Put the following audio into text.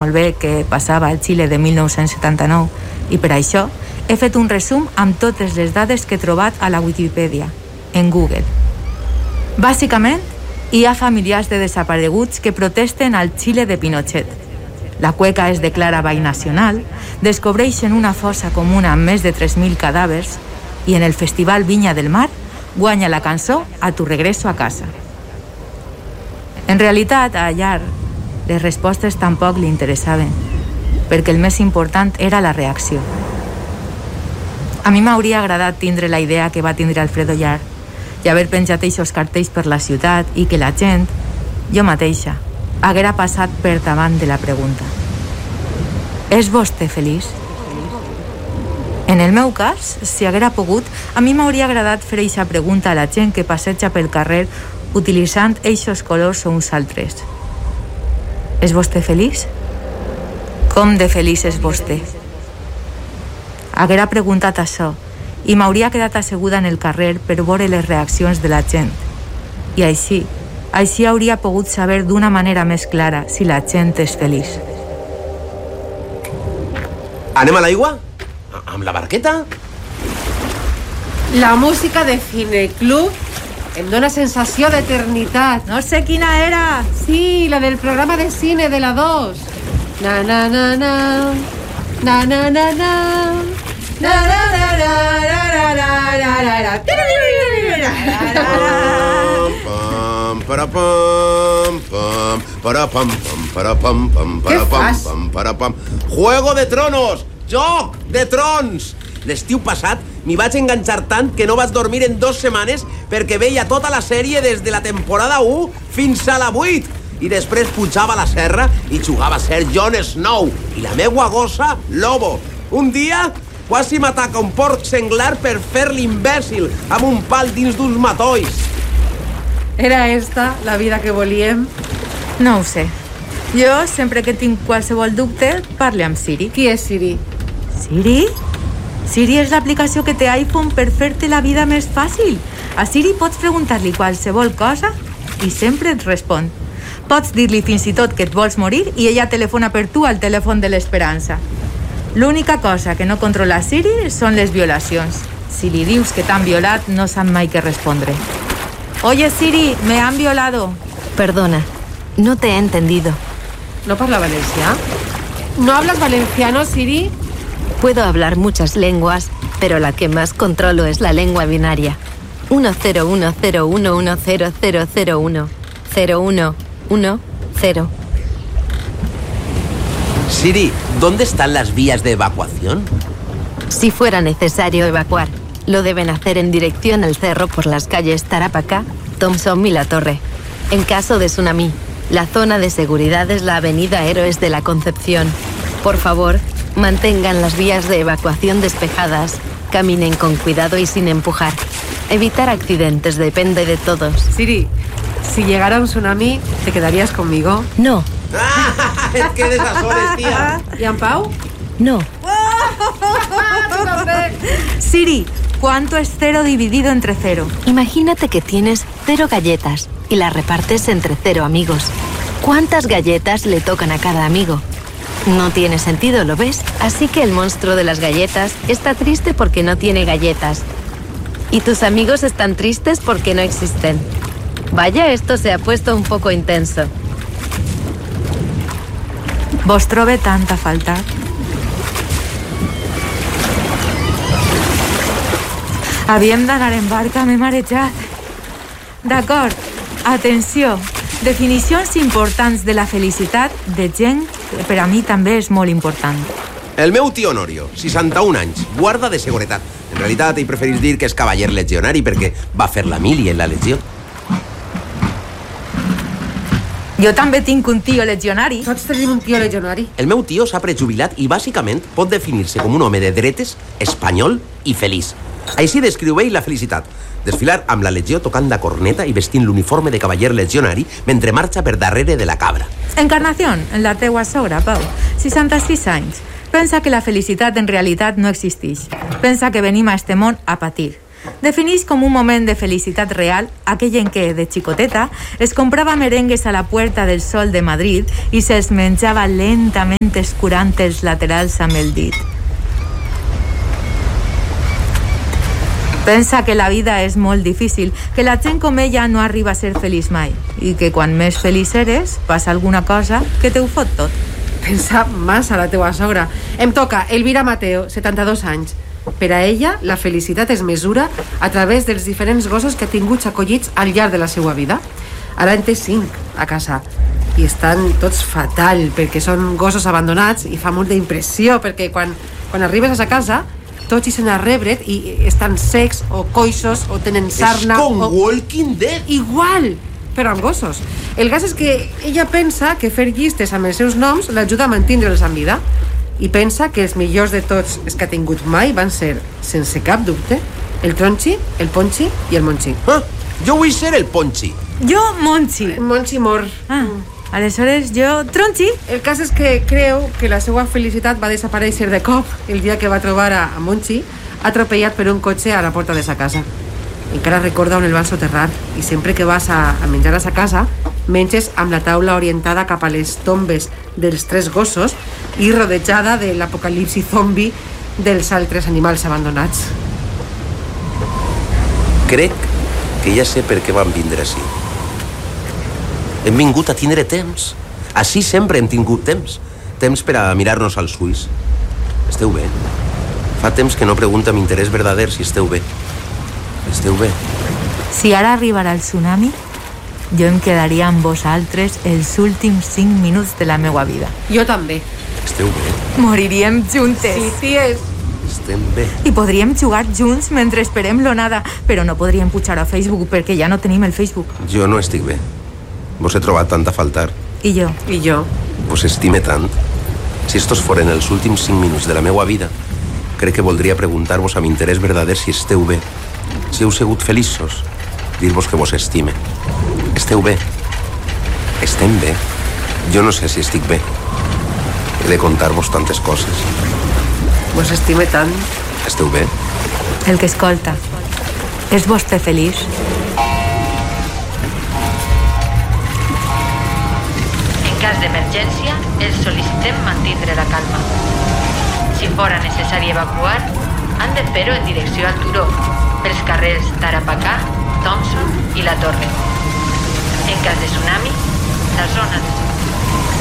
molt bé què passava al Xile de 1979 i per això he fet un resum amb totes les dades que he trobat a la Wikipedia, en Google. Bàsicament, hi ha familiars de desapareguts que protesten al Xile de Pinochet. La cueca es declara binacional, descobreixen una fossa comuna amb més de 3.000 cadàvers i en el Festival Viña del Mar guanya la cançó A tu regreso a casa. En realitat, a Ayar, les respostes tampoc li interessaven, perquè el més important era la reacció. A mi m'hauria agradat tindre la idea que va tindre Alfredo Ayar i haver penjat eixos cartells per la ciutat i que la gent, jo mateixa, haguera passat per davant de la pregunta. És vostè feliç? En el meu cas, si haguera pogut, a mi m'hauria agradat fer eixa pregunta a la gent que passeja pel carrer utilitzant eixos colors o uns altres. És vostè feliç? Com de feliç és vostè? Haguera preguntat això i m'hauria quedat asseguda en el carrer per veure les reaccions de la gent. I així hauria pogut saber d'una manera més clara si la gent és feliç. Anem a l'aigua? Amb la barqueta? La música de Cineclub em dóna sensació d'eternitat. No sé quina era. Sí, la del programa de cine de la 2. Na na na na na na na na na na Juego de Tronos! Joc de Trons! L'estiu passat m'hi vaig enganxar tant que no vaig dormir en 2 setmanes perquè veia tota la sèrie des de la temporada 1 fins a la 8 i després pujava a la serra i jugava a ser Jon Snow i la meua gossa Lobo. Un dia quasi m'ataca un porc senglar per fer l'imbècil amb un pal dins d'uns matolls. Era esta la vida que volíem? No ho sé. Jo, sempre que tinc qualsevol dubte, parlo amb Siri. Qui és Siri? Siri? Siri és l'aplicació que té iPhone per fer-te la vida més fàcil. A Siri pots preguntar-li qualsevol cosa i sempre et respon. Pots dir-li fins i tot que et vols morir i ella telefona per tu al telèfon de l'esperança. L'única cosa que no controla Siri són les violacions. Si li dius que t'han violat, no sap mai què respondre. Oye, Siri, me han violado. Perdona, no te he entendido. ¿No parla valencià? ¿No hablas valenciano, Siri? Puedo hablar muchas lenguas, pero la que más controlo es la lengua binaria. 1010110001. 0110. Siri, ¿dónde están las vías de evacuación? Si fuera necesario evacuar, lo deben hacer en dirección al cerro por las calles Tarapacá, Thompson y La Torre. En caso de tsunami, la zona de seguridad es la avenida Héroes de la Concepción. Por favor, mantengan las vías de evacuación despejadas, caminen con cuidado y sin empujar. Evitar accidentes depende de todos. Siri, si llegara un tsunami, ¿te quedarías conmigo? No. Es que de esas horas, tía. ¿Y en Pau? No. Siri, ¿cuánto es 0 dividido entre 0? Imagínate que tienes 0 galletas y las repartes entre 0 amigos. ¿Cuántas galletas le tocan a cada amigo? No tiene sentido, ¿lo ves? Así que el monstruo de las galletas está triste porque no tiene galletas. Y tus amigos están tristes porque no existen. Vaya, esto se ha puesto un poco intenso. Vos trobe tanta falta. Havíem d'anar en barca, m'he marejat. D'acord, atenció. Definicions importants de la felicitat de gent que per a mi també és molt important. El meu tio Honorio, 61 anys, guarda de seguretat. En realitat, ell preferís dir que és cavaller legionari perquè va fer la mili en la legió. Jo també tinc un tio legionari. Tots tenim un tio legionari. El meu tio s'ha prejubilat i bàsicament pot definir-se com un home de dretes, espanyol i feliç. Així descriu ell la felicitat. Desfilar amb la legió tocant la corneta i vestint l'uniforme de cavaller legionari mentre marxa per darrere de la cabra. Encarnación, la teua sogra, Pau, 66 anys. Pensa que la felicitat en realitat no existeix. Pensa que venim a este món a patir. Defineix com un moment de felicitat real aquell en què, de xicoteta, es comprava merengues a la Puerta del Sol de Madrid i se'ls menjava lentament escurant els laterals amb el dit. Pensa que la vida és molt difícil, que la gent com ella no arriba a ser feliç mai i que quan més feliç eres passa alguna cosa que te ho fot tot. Pensa massa la teua sogra. Em toca Elvira Mateo, 72 anys. Per a ella, la felicitat es mesura a través dels diferents gossos que ha tingut acollits al llarg de la seva vida. Ara en té 5 a casa i estan tots fatal perquè són gossos abandonats i fa molta impressió perquè quan arribes a sa casa tots hi sent a rebre't i estan secs o coixos o tenen sarna. És com Walking Dead. Igual, però amb gossos. El cas és que ella pensa que fer llistes amb els seus noms l'ajuda a mantindre'ls en vida i pensa que els millors de tots els que ha tingut mai van ser, sense cap dubte, el Tronchi, el Ponchi i el Monchi. Ah, jo vull ser el Ponchi. Jo, Monchi. Monchi mor. Aleshores jo, Tronchi. El cas és que creu que la seva felicitat va desaparèixer de cop el dia que va trobar a Monchi atropellat per un cotxe a la porta de sa casa. Encara recorda on el van soterrar i sempre que vas a menjar a sa casa menges amb la taula orientada cap a les tombes dels 3 gossos i rodejada de l'apocalipsi zombi dels altres animals abandonats. Crec que ja sé per què vam vindre ací. Hem vingut a tindre temps. Així sempre hem tingut temps. Temps per a mirar-nos als ulls. Esteu bé? Fa temps que no pregunta amb interès verdader si esteu bé. Esteu bé? Si ara arribarà el tsunami, jo em quedaria amb vosaltres els últims 5 minuts de la meva vida. Jo també. Esteu bé? Moriríem juntes. Sí, ties. Estem bé. I podríem jugar junts mentre esperem l'onada, però no podríem pujar a Facebook perquè ja no tenim el Facebook. Jo no estic bé. Vos he trobat tant a faltar. I jo? I jo. Vos estime tant. Si estos foren els últims 5 minuts de la meva vida, crec que voldria preguntar-vos amb interès verdader si esteu bé. Si heu sigut feliços, dir-vos que vos estime. Esteu bé? Estem bé? Jo no sé si estic bé. He de contar-vos tantes coses. Vos estime tant. Esteu bé? El que escolta. És vostè feliç? En cas d'emergència, els sol·licitem mantindre la calma. Si fora necessari evacuar, han de fer-ho en direcció al turó, pels carrers Tarapacá, Thompson i La Torre. En cas de tsunami, la zona de